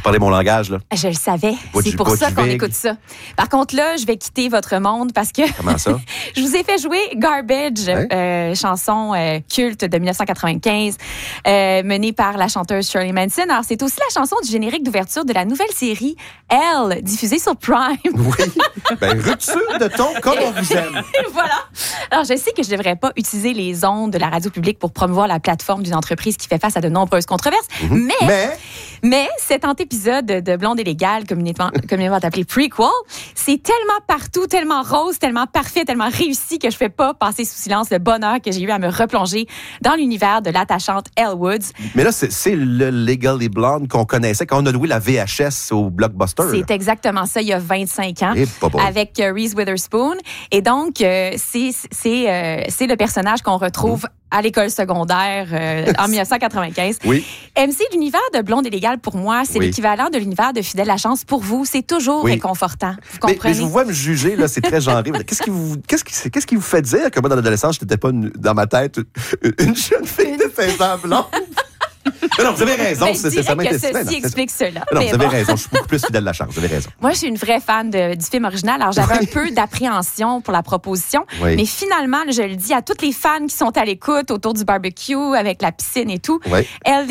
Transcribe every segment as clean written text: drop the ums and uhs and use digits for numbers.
parlez mon langage, là. Je le savais. C'est pour ça qu'on écoute ça. Par contre, là, je vais quitter votre monde parce que... Comment ça? Je vous ai fait jouer Garbage, chanson culte de 1995, menée par la chanteuse Shirley Manson. Alors, c'est aussi la chanson du générique d'ouverture de la nouvelle série Elle, diffusée sur Prime. Oui. Rupture de ton comme on vous aime. Voilà. Alors, je sais que je ne devrais pas utiliser les ondes de la radio publique pour promouvoir la plateforme d'une entreprise qui fait face à de nombreuses controverses, mais cet antépisode de Blonde et Légale, communément appelé Prequel, c'est tellement partout, tellement rose, tellement parfait, tellement réussi que je ne fais pas passer sous silence le bonheur que j'ai eu à me replonger dans l'univers de l'attachante Elle Woods. Mais là, c'est le Legally Blonde qu'on connaissait quand on a loué la VHS au Blockbuster. C'est exactement ça, il y a 25 ans, avec Reese Witherspoon. Et donc, c'est le personnage qu'on retrouve à l'école secondaire en 1995. Oui. MC, l'univers de Blonde et Légale, pour moi, c'est l'équivalent de l'univers de Fidèle à la chance. Pour vous, c'est toujours réconfortant. Vous comprenez? Mais je vous vois me juger, là, c'est très genré. Qu'est-ce qui vous fait dire que moi, dans l'adolescence, je n'étais pas dans ma tête une jeune fille de 16 ans blonde? Non, vous avez raison. Ça ceci explique cela. Non, vous avez raison. Je suis beaucoup plus fidèle à la chance. Vous avez raison. Moi, je suis une vraie fan du film original. Alors, j'avais un peu d'appréhension pour la proposition. Oui. Mais finalement, je le dis à toutes les fans qui sont à l'écoute autour du barbecue, avec la piscine et tout. Oui.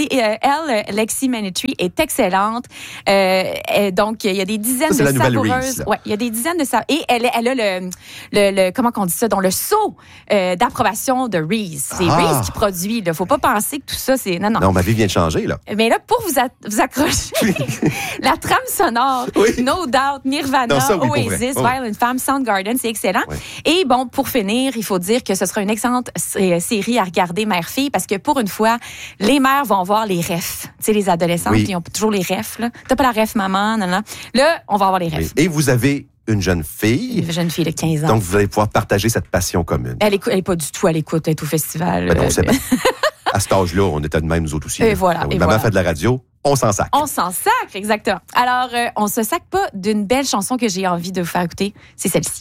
Lexi Manetry est excellente. Donc, il y a des dizaines de savoureuses. Ouais, il y a des dizaines de savoureuses. Et elle a le comment qu'on dit ça? Donc, le sceau d'approbation de Reese. C'est Reese qui produit. Il ne faut pas penser que tout ça, c'est... Non, ma vie vient de changer, là. Mais là, pour vous accrocher, la trame sonore, No Doubt, Nirvana, Oasis, Violent Femmes, Soundgarden, c'est excellent. Oui. Et bon, pour finir, il faut dire que ce sera une excellente série à regarder mère-fille, parce que pour une fois, les mères vont voir les refs. Tu sais, les adolescentes, ils ont toujours les refs, là. T'as pas la ref maman, non. Là, on va avoir les refs. Et vous avez une jeune fille. Une jeune fille de 15 ans. Donc, vous allez pouvoir partager cette passion commune. Elle est pas du tout à l'écoute, elle est au festival. Ben non, c'est bien. À cet âge-là, on était de même, nous autres aussi. Et voilà. Maman fait de la radio, on s'en sacre. On s'en sacre, exactement. Alors, on se sacre pas d'une belle chanson que j'ai envie de vous faire écouter. C'est celle-ci.